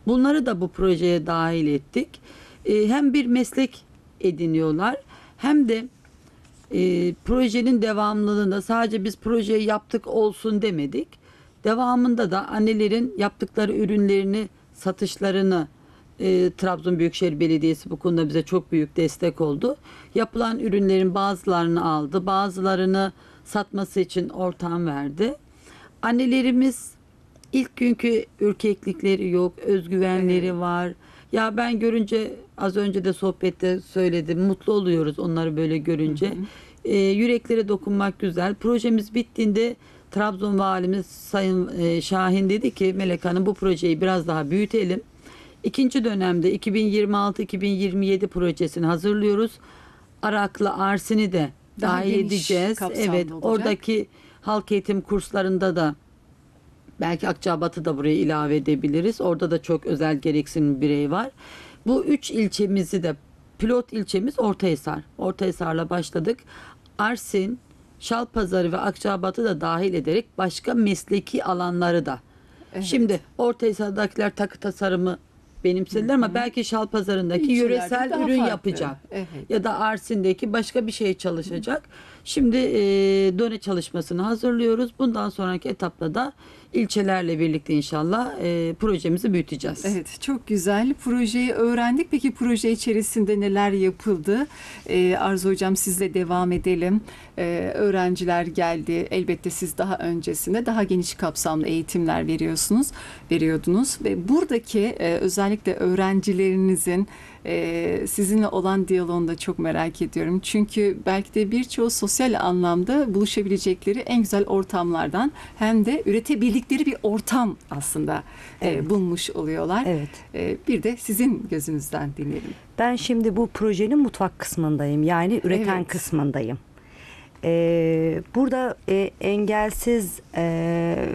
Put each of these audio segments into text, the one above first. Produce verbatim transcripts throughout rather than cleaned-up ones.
Bunları da bu projeye dahil ettik. E, hem bir meslek ediniyorlar hem de e, projenin devamlılığında sadece biz projeyi yaptık olsun demedik. Devamında da annelerin yaptıkları ürünlerini, satışlarını e, Trabzon Büyükşehir Belediyesi bu konuda bize çok büyük destek oldu. Yapılan ürünlerin bazılarını aldı, bazılarını satması için ortam verdi. Annelerimiz ilk günkü ürkeklikleri yok, özgüvenleri evet. var. Ya ben görünce az önce de sohbette söyledim, mutlu oluyoruz onları böyle görünce. Hı hı. E, yüreklere dokunmak güzel. Projemiz bittiğinde Trabzon Valimiz Sayın e, Şahin dedi ki Melek Hanım bu projeyi biraz daha büyütelim. İkinci dönemde iki bin yirmi altı iki bin yirmi yedi projesini hazırlıyoruz. Araklı Arsin'i de daha dahil edeceğiz. Evet, olacak. Oradaki halk eğitim kurslarında da belki Akçabat'ı da buraya ilave edebiliriz. Orada da çok özel gereksinim birey var. Bu üç ilçemizi de pilot ilçemiz Ortahisar. Ortahisar'la başladık. Arsin, Şalpazarı ve Akçabat'ı da dahil ederek başka mesleki alanları da. Evet. Şimdi Ortahisar'dakiler takı tasarımı benimsediler ama belki Şalpazarı'ndaki İlçelerde yöresel ürün farklı. yapacak. Evet. Ya da Arsin'deki başka bir şey çalışacak. Şimdi e, döne çalışmasını hazırlıyoruz. Bundan sonraki etapta da ilçelerle birlikte inşallah e, projemizi büyüteceğiz. Evet, çok güzel. Projeyi öğrendik. Peki proje içerisinde neler yapıldı? Ee, Arzu Hocam sizle devam edelim. Ee, öğrenciler geldi. Elbette siz daha öncesinde daha geniş kapsamlı eğitimler veriyorsunuz, veriyordunuz ve buradaki e, özellikle öğrencilerinizin e, sizinle olan diyaloğunu da çok merak ediyorum. Çünkü belki de birçoğu sosyal anlamda buluşabilecekleri en güzel ortamlardan hem de üretebildikleri bir ortam aslında evet. e, bulmuş oluyorlar. Evet. E, bir de sizin gözünüzden dinleyelim. Ben şimdi bu projenin mutfak kısmındayım. Yani üreten evet. kısmındayım. Ee, burada e, engelsiz e,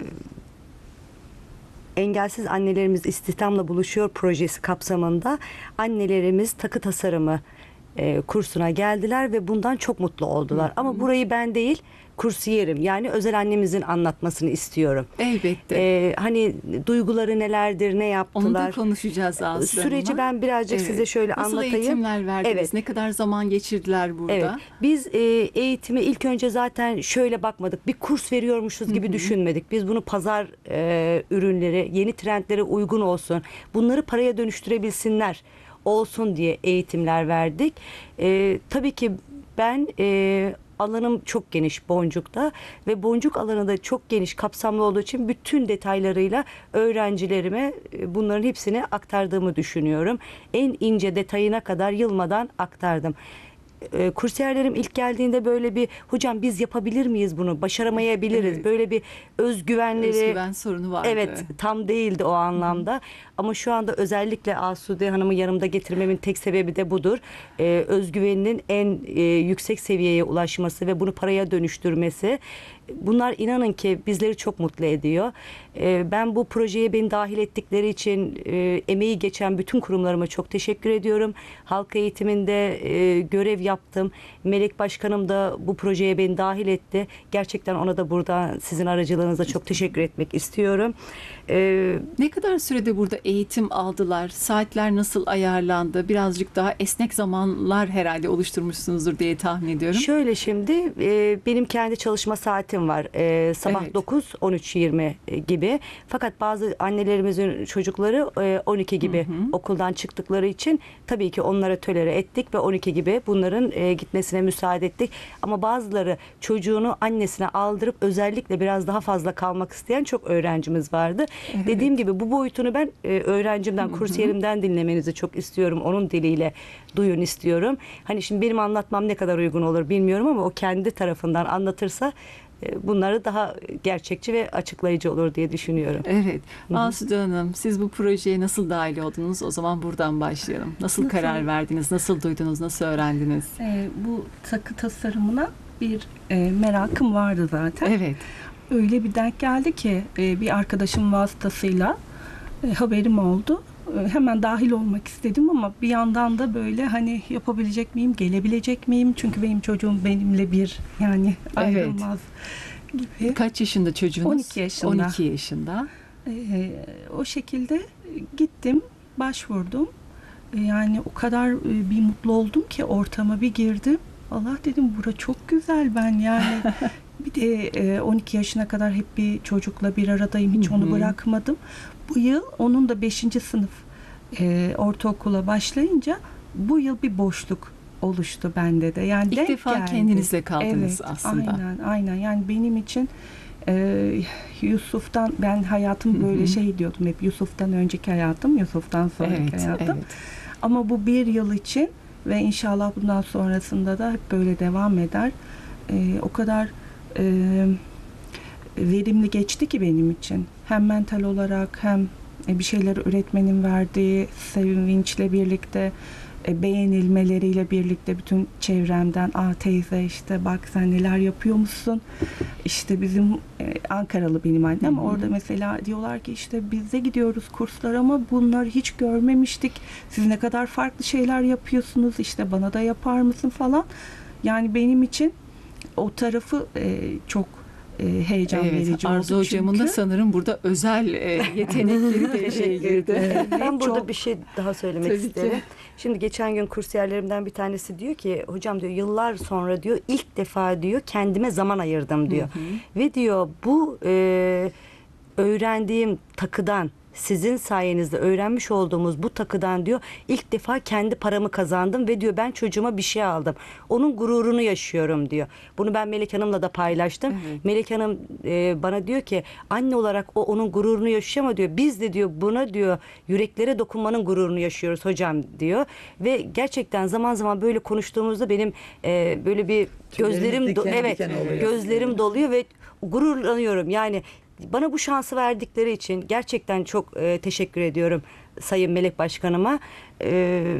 engelsiz annelerimiz istihdamla buluşuyor projesi kapsamında annelerimiz takı tasarımı e, kursuna geldiler ve bundan çok mutlu oldular. Hı hı. Ama burayı ben değil kursiyerim yani özel annemizin anlatmasını istiyorum. Elbette. Ee, hani duyguları nelerdir, ne yaptılar. Onu da konuşacağız aslında. Süreci ben birazcık evet. size şöyle Nasıl anlatayım. Nasıl eğitimler verdiniz? Evet. Ne kadar zaman geçirdiler burada? Evet. Biz e, eğitimi ilk önce zaten şöyle bakmadık. Bir kurs veriyormuşuz gibi Hı-hı. düşünmedik. Biz bunu pazar e, ürünleri, yeni trendlere uygun olsun. Bunları paraya dönüştürebilsinler olsun diye eğitimler verdik. E, tabii ki ben e, alanım çok geniş boncukta ve boncuk alanı da çok geniş kapsamlı olduğu için bütün detaylarıyla öğrencilerime bunların hepsini aktardığımı düşünüyorum. En ince detayına kadar yılmadan aktardım. E, kursiyerlerim ilk geldiğinde böyle bir hocam biz yapabilir miyiz bunu? Başaramayabiliriz. Evet. Böyle bir özgüvenleri. Özgüven sorunu vardı. Evet, tam değildi o anlamda. Hı-hı. Ama şu anda özellikle Asude Hanım'ı yanımda getirmemin tek sebebi de budur. Ee, özgüveninin en e, yüksek seviyeye ulaşması ve bunu paraya dönüştürmesi. Bunlar inanın ki bizleri çok mutlu ediyor. Ee, ben bu projeye beni dahil ettikleri için e, emeği geçen bütün kurumlarıma çok teşekkür ediyorum. Halk eğitiminde e, görev yaptım. Melek Başkanım da bu projeye beni dahil etti. Gerçekten ona da burada sizin aracılığınızla çok teşekkür etmek istiyorum. Ee, ne kadar sürede burada eğitim aldılar? Saatler nasıl ayarlandı? Birazcık daha esnek zamanlar herhalde oluşturmuşsunuzdur diye tahmin ediyorum. Şöyle şimdi e, benim kendi çalışma saatim var. E, sabah evet. dokuz on üç yirmi gibi. Fakat bazı annelerimizin çocukları e, on iki gibi hı hı. okuldan çıktıkları için tabii ki onlara tölere ettik ve on iki gibi bunların e, gitmesine müsaade ettik. Ama bazıları çocuğunu annesine aldırıp özellikle biraz daha fazla kalmak isteyen çok öğrencimiz vardı. Evet. Dediğim gibi bu boyutunu ben e, öğrencimden, kursiyerimden dinlemenizi çok istiyorum. Onun diliyle duyun istiyorum. Hani şimdi benim anlatmam ne kadar uygun olur bilmiyorum ama o kendi tarafından anlatırsa e, bunları daha gerçekçi ve açıklayıcı olur diye düşünüyorum. Evet. Asude Hanım, siz bu projeye nasıl dahil oldunuz? O zaman buradan başlayalım. Nasıl, nasıl karar verdiniz? Nasıl duydunuz? Nasıl öğrendiniz? E, bu takı tasarımına bir e, merakım vardı zaten. Evet. Öyle bir denk geldi ki e, bir arkadaşım vasıtasıyla e, haberim oldu. E, hemen dahil olmak istedim ama bir yandan da böyle hani yapabilecek miyim, gelebilecek miyim? Çünkü benim çocuğum benimle bir yani ayrılmaz evet. gibi. Kaç yaşında çocuğunuz? on iki yaşında. on iki yaşında. Ee, o şekilde gittim, başvurdum. Ee, yani o kadar e, bir mutlu oldum ki ortama bir girdim. Allah dedim, bura çok güzel, ben yani bir de e, on iki yaşına kadar hep bir çocukla bir aradayım, hiç onu bırakmadım. Bu yıl onun da beşinci sınıf e, ortaokula başlayınca bu yıl bir boşluk oluştu bende de. Yani İlk denk defa geldi. kendinizle kaldınız Evet, aslında. Aynen, aynen. Yani benim için e, Yusuf'tan, ben hayatım böyle Hı hı. şey diyordum hep, Yusuf'tan önceki hayatım, Yusuf'tan sonraki Evet, hayatım. evet. Ama bu bir yıl için ve inşallah bundan sonrasında da hep böyle devam eder. E, o kadar e, verimli geçti ki benim için. Hem mental olarak hem e, bir şeyler üretmenin verdiği sevinçle birlikte, e, beğenilmeleriyle birlikte bütün çevremden, aa teyze işte bak sen neler yapıyormuşsun. İşte bizim e, Ankaralı benim annem, orada mesela diyorlar ki işte biz de gidiyoruz kurslar ama bunları hiç görmemiştik. Siz ne kadar farklı şeyler yapıyorsunuz, işte bana da yapar mısın falan. Yani benim için o tarafı e, çok e, heyecan Evet, verici Arzu oldu hocamın çünkü. da sanırım burada özel e, yetenekleri de şey girdi. Ben burada çok- bir şey daha söylemek Tabii ki. isterim. Şimdi geçen gün kursiyerlerimden bir tanesi diyor ki hocam diyor yıllar sonra diyor ilk defa diyor kendime zaman ayırdım diyor. Ve diyor bu e, öğrendiğim takıdan, sizin sayenizde öğrenmiş olduğumuz bu takıdan diyor ilk defa kendi paramı kazandım ve diyor ben çocuğuma bir şey aldım. Onun gururunu yaşıyorum diyor. Bunu ben Melek Hanım'la da paylaştım. Evet. Melek Hanım e, bana diyor ki anne olarak o onun gururunu yaşıyor ama diyor biz de diyor buna diyor yüreklere dokunmanın gururunu yaşıyoruz hocam diyor. Ve gerçekten zaman zaman böyle konuştuğumuzda benim e, böyle bir Tüylerimiz gözlerim do- diken evet diken oluyor. gözlerim doluyor ve gururlanıyorum. Yani bana bu şansı verdikleri için gerçekten çok e, teşekkür ediyorum Sayın Melek Başkanıma. E,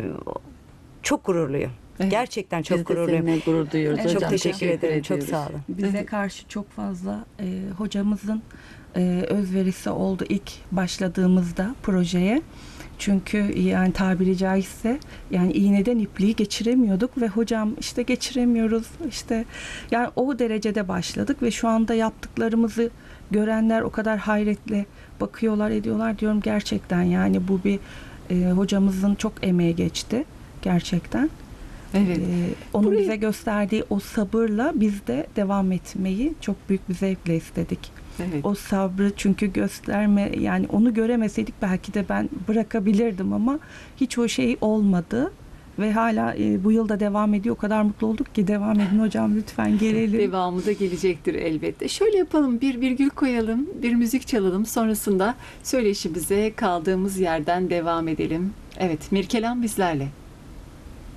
çok gururluyum. Evet. Gerçekten çok Biz de gururluyum. seninle gurur duyuyoruz Evet, Çok hocam. teşekkür ederim. Çok ediyoruz. sağ olun. Bize karşı çok fazla e, hocamızın e, özverisi oldu ilk başladığımızda projeye. Çünkü yani tabiri caizse yani iğneden ipliği geçiremiyorduk ve hocam işte geçiremiyoruz işte, yani o derecede başladık ve şu anda yaptıklarımızı görenler o kadar hayretle bakıyorlar, ediyorlar, diyorum gerçekten yani bu bir e, hocamızın çok emeği geçti gerçekten. Evet. Ee, onun Burayı- bize gösterdiği o sabırla biz de devam etmeyi çok büyük bir zevkle istedik. Evet. O sabrı çünkü gösterme, yani onu göremeseydik belki de ben bırakabilirdim ama hiç o şey olmadı ve hala e, bu yılda devam ediyor. O kadar mutlu olduk ki devam edin hocam, lütfen gelelim. Devamı da gelecektir elbette. Şöyle yapalım, bir virgül koyalım, bir müzik çalalım. Sonrasında söyleşimize kaldığımız yerden devam edelim. Evet, Mirkelam bizlerle.